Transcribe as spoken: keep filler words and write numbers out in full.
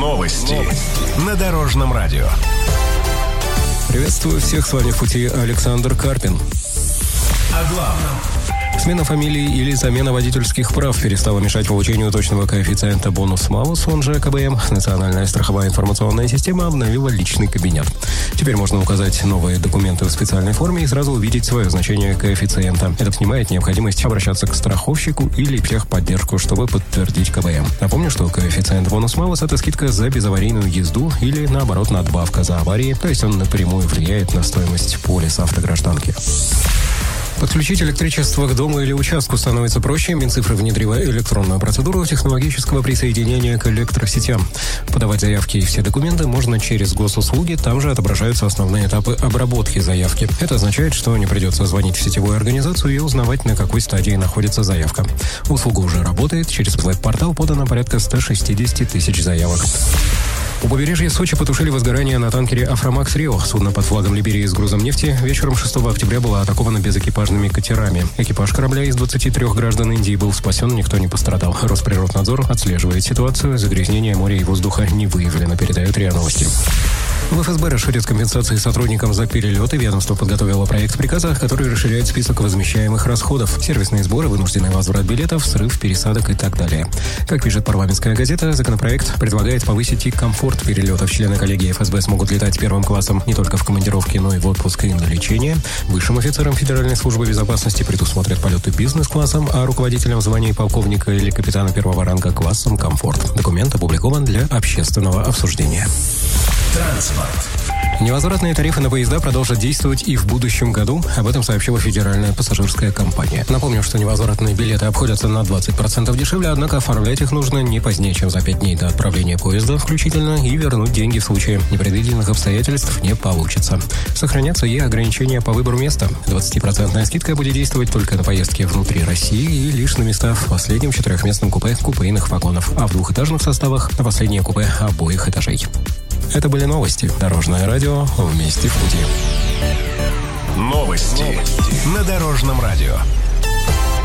Новости, Новости. На Дорожном радио. Приветствую всех, с вами в пути Александр Карпин. О главном. Смена фамилии или замена водительских прав перестала мешать получению точного коэффициента бонус-малус, он же ка бэ эм. Национальная страховая информационная система обновила личный кабинет. Теперь можно указать новые документы в специальной форме и сразу увидеть свое значение коэффициента. Это снимает необходимость обращаться к страховщику или в техподдержку, чтобы подтвердить ка бэ эм. Напомню, что коэффициент бонус-малус – это скидка за безаварийную езду или, наоборот, надбавка за аварии, то есть он напрямую влияет на стоимость полиса автогражданки. Подключить электричество к дому или участку становится проще. Минцифры внедрила электронную процедуру технологического присоединения к электросетям. Подавать заявки и все документы можно через госуслуги. Там же отображаются основные этапы обработки заявки. Это означает, что не придется звонить в сетевую организацию и узнавать, на какой стадии находится заявка. Услуга уже работает. Через веб-портал подано порядка сто шестьдесят тысяч заявок. У побережья Сочи потушили возгорание на танкере «Афромакс Рио». Судно под флагом Либерии с грузом нефти вечером шестого октября было атаковано безэкипажными катерами. Экипаж корабля из двадцати трёх граждан Индии был спасен, никто не пострадал. Росприроднадзор отслеживает ситуацию. Загрязнение моря и воздуха не выявлено, передают РИА Новости. В эф эс бэ расширит компенсации сотрудникам за перелеты. Ведомство подготовило проект приказа, который расширяет список возмещаемых расходов. Сервисные сборы, вынужденный возврат билетов, срыв, пересадок и так далее. Как пишет парламентская газета, законопроект предлагает повысить и комфорт перелетов. Члены коллегии эф эс бэ смогут летать первым классом не только в командировке, но и в отпуск и на лечение. Высшим офицерам Федеральной службы безопасности предусмотрят полеты бизнес-классом, а руководителям в звании полковника или капитана первого ранга классом комфорт. Документ опубликован для общественного обсуждения. Транспорт. Невозвратные тарифы на поезда продолжат действовать и в будущем году. Об этом сообщила Федеральная пассажирская компания. Напомню, что невозвратные билеты обходятся на двадцать процентов дешевле, однако оформлять их нужно не позднее, чем за пять дней до отправления поезда включительно, и вернуть деньги в случае непредвиденных обстоятельств не получится. Сохранятся и ограничения по выбору места. двадцатипроцентная скидка будет действовать только на поездки внутри России и лишь на места в последнем четырехместном купе купейных вагонов, а в двухэтажных составах на последнее купе обоих этажей. Это были новости. Дорожное радио. Вместе в пути. Новости, новости. На Дорожном радио.